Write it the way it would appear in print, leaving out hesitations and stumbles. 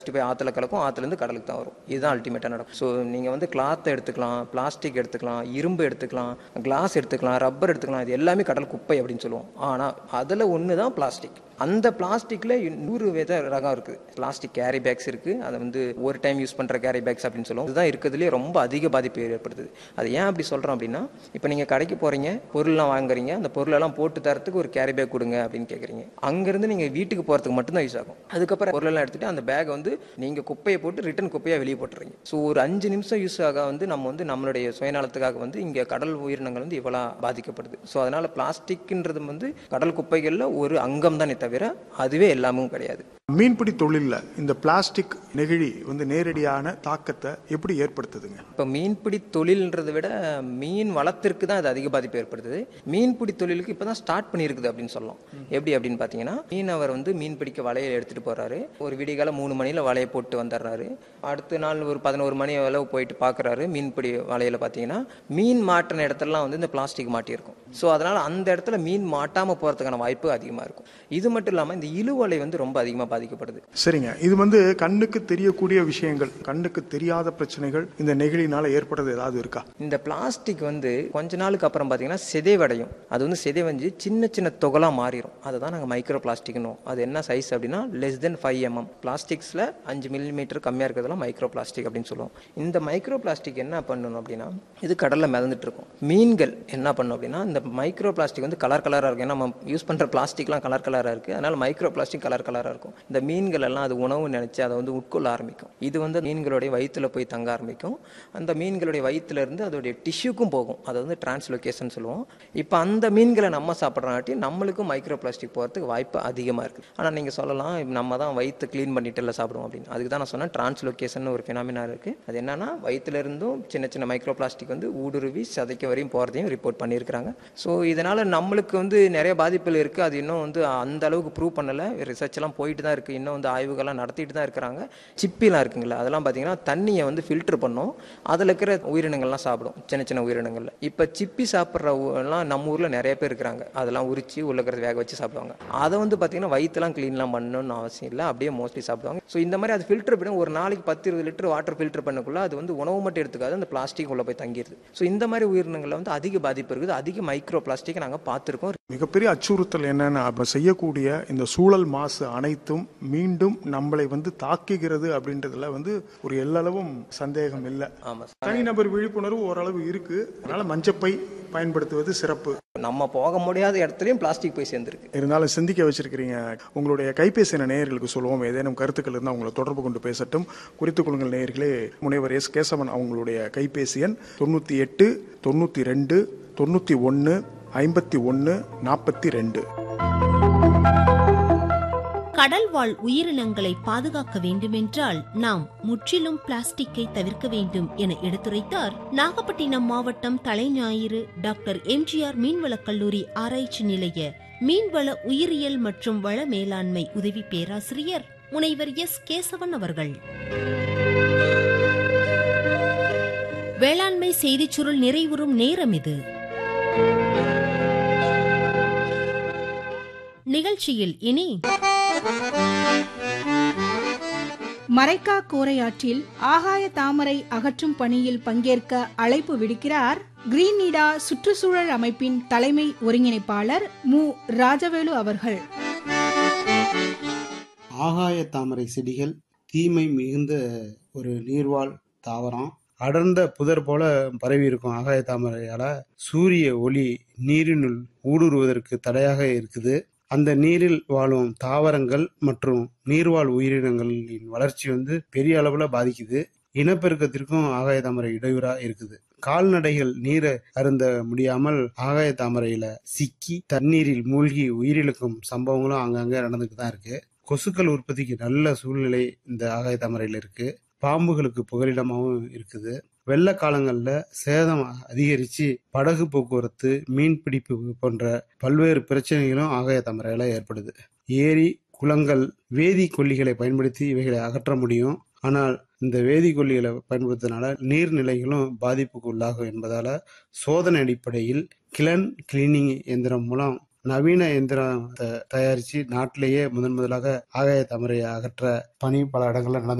போய் ஆற்றுல கலக்கும், ஆற்றுலேருந்து கடலுக்கு தான் வரும். இதுதான் அல்டிமேட்டாக நடக்கும். ஸோ நீங்கள் வந்து கிளாத்தை எடுத்துக்கலாம், பிளாஸ்டிக் எடுத்துக்கலாம், இரும்பு எடுத்துக்கலாம், கிளாஸ் எடுத்துக்கலாம், ரப்பர் எடுத்துக்கலாம். இது எல்லாமே கடல் குப்பை அப்படின்னு சொல்லுவோம். ஆனால் அதில் ஒன்று தான் பிளாஸ்டிக். அந்த பிளாஸ்டிக்கில் 100 வித ரகம் இருக்குது. பிளாஸ்டிக் கேரி பேக்ஸ் இருக்குது. அதை வந்து ஒரு டைம் யூஸ் பண்ணுற கேரி பேக்ஸ் அப்படின்னு சொல்லுவோம். இதுதான் இருக்கிறதுலே ரொம்ப அதிக பாதிப்பு ஏற்படுத்துது. அது ஏன் அப்படி சொல்கிறோம் அப்படின்னா, இப்போ நீங்கள் கடைக்கு போகிறீங்க, பொருள்லாம் வாங்குறீங்க, அந்த பொருளெல்லாம் போட்டு தரத்துக்கு ஒரு கேரி பேக் கொடுங்க அப்படின்னு கேட்குறீங்க. அங்கேருந்து நீங்கள் வீட்டுக்கு போகிறதுக்கு மட்டும்தான் யூஸ் ஆகும். அதுக்கப்புறம் பொருளெல்லாம் எடுத்துகிட்டு அந்த பேக்கை வந்து நீங்கள் குப்பையை போட்டு ரிட்டன் குப்பையாக வெளியே போட்டுறீங்க. ஸோ ஒரு 5 நிமிஷம் யூஸ் ஆக வந்து நம்ம வந்து நம்மளுடைய சுயநலத்துக்காக வந்து இங்கே கடல் உயிரினங்கள் வந்து இவ்வளோ பாதிக்கப்படுது. ஸோ அதனால் பிளாஸ்டிக்ன்றது வந்து கடல் குப்பைகளில் ஒரு அங்கம் தானே தவிர அதுவே எல்லாமும் கிடையாது. மீன்பிடி தொழிலில் இந்த பிளாஸ்டிக் நெகிழி வந்து நேரடியான தாக்கத்தை எப்படி ஏற்படுத்துதுங்க? இப்போ மீன்பிடி தொழில்ன்றதை விட மீன் வளத்திற்கு தான் அது அதிக பாதிப்பு ஏற்படுத்துது. மீன்பிடி தொழிலுக்கு இப்போ தான் ஸ்டார்ட் பண்ணியிருக்குது அப்படின்னு சொல்லலாம். எப்படி அப்படின்னு பார்த்தீங்கன்னா, மீனவர் வந்து மீன் பிடிக்க வலையை எடுத்துகிட்டு போகிறாரு. ஒரு விடிகால 3 மணியில் வலையை போட்டு வந்துடுறாரு. அடுத்த நாள் ஒரு 11 மணி அளவு போயிட்டு பார்க்குறாரு. மீன்பிடி வலையில் பார்த்தீங்கன்னா மீன் மாட்டின இடத்துலலாம் வந்து இந்த பிளாஸ்டிக் மாட்டியிருக்கும். ஸோ அதனால் அந்த இடத்துல மீன் மாட்டாமல் போகிறதுக்கான வாய்ப்பு அதிகமாக இருக்கும். இது மட்டும் இல்லாமல் இந்த இழுவலை வந்து ரொம்ப அதிகமாக பாதிக்கப்படுது. சரிங்க, இது வந்து கண்ணுக்கு தெரியக்கூடிய விஷயங்கள், கண்ணுக்கு தெரியாத பிரச்சனைகள் இந்த நெகிழினால ஏற்படுறது ஏதாவது இருக்கா? இந்த பிளாஸ்டிக் வந்து கொஞ்ச நாளுக்கு அப்புறம் பார்த்தீங்கன்னா சிதைவடையும். அது வந்து சிதைவஞ்சு சின்ன சின்ன தொகலாக மாறிடும். அதை தான் நாங்கள் மைக்ரோ பிளாஸ்டிக்னோம். அது என்ன சைஸ் அப்படின்னா <5 mm. பிளாஸ்டிக்ஸில் 5 மில்லிமீட்டர் கம்மியாக இருக்கிறதுலாம் மைக்ரோ பிளாஸ்டிக் அப்படின்னு சொல்லுவோம். இந்த மைக்ரோ பிளாஸ்டிக் என்ன பண்ணணும் அப்படின்னா, இது கடலில் மிதந்துட்டு இருக்கும். மீன்கள் என்ன பண்ணும் அப்படின்னா, இந்த மைக்ரோ பிளாஸ்டிக் வந்து கலர் கலராக இருக்கும். ஏன்னா நம்ம யூஸ் பண்ணுற பிளாஸ்டிக்லாம் கலர் கலராக இருக்குது. அதனால் மைக்ரோ பிளாஸ்டிக் கலர் கலராக இருக்கும். இந்த மீன்கள் எல்லாம் அது உணவு நினைச்சு அதை வந்து உட்கொள்ள ஆரம்பிக்கும். இது வந்து மீன்களுடைய வயிற்றுல போய் தங்க ஆரம்பிக்கும். அந்த மீன்களுடைய வயிற்றுல இருந்து அதோடைய டிஷ்யூக்கும் போகும். அதை வந்து டிரான்ஸ்லோகேஷன் சொல்லுவோம். இப்போ அந்த மீன்களை நம்ம சாப்பிட்றனாட்டி நம்மளுக்கும் மைக்ரோ பிளாஸ்டிக் போகிறதுக்கு வாய்ப்பு அதிகமாக இருக்குது. ஆனால் நீங்கள் சொல்லலாம், நம்ம தான் வயிற்று க்ளீன் பண்ணிட்டு எல்லாம் சாப்பிடுவோம் அப்படின்னு. அதுக்கு தான் நான் சொன்னேன், டிரான்ஸ்லோகேஷன் ஒரு ஃபினாமினா இருக்குது. அது என்னன்னா, வயிற்றுல இருந்தும் சின்ன சின்ன மைக்ரோ பிளாஸ்டிக் வந்து ஊடுருவி சதைக்க வரையும் போகிறதையும் ரிப்போர்ட் பண்ணியிருக்கிறாங்க. ஸோ இதனால் நம்மளுக்கு வந்து நிறைய பாதிப்புகள் இருக்குது. அது இன்னும் வந்து அந்த அளவுக்கு ப்ரூவ் பண்ணலை. ரிசர்ச் எல்லாம் போயிட்டு தான் இருக்குது. இன்னும் வந்து ஆய்வுகள்லாம் நடத்திட்டு தான் இருக்கிறாங்க. சிப்பிலாம் இருக்குங்களா, அதெல்லாம் பார்த்தீங்கன்னா தண்ணியை வந்து ஃபில்டர் பண்ணும். அதில் இருக்கிற உயிரினங்கள்லாம் சாப்பிடும், சின்ன சின்ன உயிரினங்கள்ல. இப்போ சிப்பி சாப்பிட்றவங்கலாம் நம்ம ஊரில் நிறைய பேர் இருக்கிறாங்க. அதெல்லாம் உரிச்சு உள்ளக்கிறது வேக வச்சு சாப்பிடுவாங்க. அதை வந்து பார்த்தீங்கன்னா வயிற்றுலாம் க்ளீன்லாம் பண்ணணும்னு அவசியம் இல்லை, அப்படியே மோஸ்ட்லி சாப்பிடுவாங்க. ஸோ இந்த மாதிரி அது ஃபில்டர் பண்ணி ஒரு நாளைக்கு 10-20 லிட்டர் வாட்டர் ஃபில்டர் பண்ணக்குள்ள அது வந்து உணவு மட்டும் எடுத்துக்காது, அந்த பிளாஸ்டிக் உள்ள போய் தங்கிடுது. ஸோ இந்த மாதிரி உயிரினங்களில் வந்து அதிக பாதிப்பு இருக்குது. அதிக மைக்ரோ பிளாஸ்டிக் நாங்கள் பார்த்துருக்கோம். மிகப்பெரிய அச்சுறுத்தல் என்னன்னா, அப்ப செய்யக்கூடிய இந்த சூழல் மாசு அனைத்தும் மீண்டும் நம்மளை வந்து தாக்குகிறது அப்படின்றதுல வந்து ஒரு எல்லளவும் சந்தேகம் இல்லை. தனிநபர் விழிப்புணர்வு ஓரளவு இருக்கு. அதனால மஞ்சப்பை பயன்படுத்துவது சிறப்பு. நம்ம போக முடியாத இடத்துலயும் பிளாஸ்டிக் போய் சேர்ந்துருக்கு. இருந்தாலும் சிந்திக்க வச்சிருக்கிறீங்க. உங்களுடைய கைபேசி நேயர்களுக்கு சொல்லுவோம், ஏதேனும் கருத்துக்கள் இருந்தால் உங்களை தொடர்பு கொண்டு பேசட்டும். குறித்துக் கொள்ளுங்கள் நேயர்களே. முனைவர் எஸ் கேசவன் அவங்களுடைய கைபேசி எண் 98 92 91 51 42. கடல்வாழ் உயிரினங்களை பாதுகாக்க வேண்டுமென்றால் நாம் முற்றிலும் பிளாஸ்டிக்கை தவிர்க்க வேண்டும் என எடுத்துரைத்தார் நாகப்பட்டினம் மாவட்டம் தலைஞாயிறு டாக்டர் எம்ஜிஆர் மீன்வளக் கல்லூரி ஆராய்ச்சி நிலைய மீன்வள உயிரியல் மற்றும் வள மேலாண்மை உதவி பேராசிரியர் முனைவர் எஸ் கேசவன் அவர்கள். வேளாண்மை செய்திச் சுருள் நிறைவுறும் நேரம் இது. நிகழ்ச்சியில் இனி மரைக்கா கோரையாற்றில் ஆகாய தாமரை அகற்றும் பணியில் பங்கேற்க அழைப்பு விடுக்கிறார் கிரீன் நீடா சுற்றுச்சூழல் அமைப்பின் தலைமை ஒருங்கிணைப்பாளர் மு. ராஜவேலு அவர்கள். ஆகாய தாமரை செடிகள் தீமை மிகுந்த ஒரு நீர்வாழ் தாவரம். அடர்ந்த புதர் போல பரவி இருக்கும் ஆகாய தாமரையால சூரிய ஒளி நீரினுள் ஊடுருவதற்கு தடையாக இருக்குது. அந்த நீரில் வாழும் தாவரங்கள் மற்றும் நீர்வாழ் உயிரினங்களின் வளர்ச்சி பெரிய அளவுல பாதிக்குது. இனப்பெருக்கத்திற்கும் ஆகாய தாமரை இடையூறா இருக்குது. கால்நடைகள் நீரை அருந்த முடியாமல் ஆகாய தாமரையில சிக்கி தண்ணீரில் மூழ்கி உயிரிழக்கும் சம்பவங்களும் அங்கங்க நடந்துட்டு தான் இருக்கு. கொசுக்கள் உற்பத்திக்கு நல்ல சூழ்நிலை இந்த ஆகாய தாமரையில இருக்கு. பாம்புகளுக்கு புகலிடமாகவும் இருக்குது. வெள்ள காலங்கள்ல சேதம் அதிகரிச்சு படகு போக்குவரத்து, மீன் பிடிப்பு போன்ற பல்வேறு பிரச்சனைகளும் ஆகாய தாமரையில ஏற்படுது. ஏரி, குளங்கள், வேதி கொல்லிகளை பயன்படுத்தி இவைகளை அகற்ற முடியும். ஆனால் இந்த வேதிக்கொல்லிகளை பயன்படுத்தினால நீர்நிலைகளும் பாதிப்புக்கு உள்ளாகும் என்பதால சோதனை அடிப்படையில் கிளன் கிளீனிங் எந்திரம் மூலம் நவீன எந்திரம் தயாரிச்சு நாட்டிலேயே முதலாக ஆகாய தாமரையை அகற்ற பணி பல இடங்கள்ல நடந்து